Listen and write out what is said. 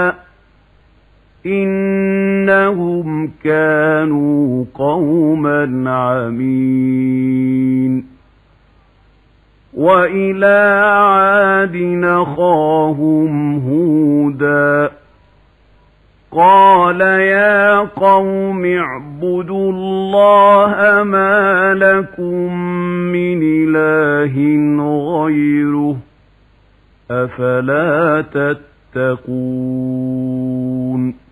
إنهم كانوا قوما عمين وإلى عاد أخاهم هودا قال يا قوم اعبدوا الله ما لكم من إله غيره أفلا تتقون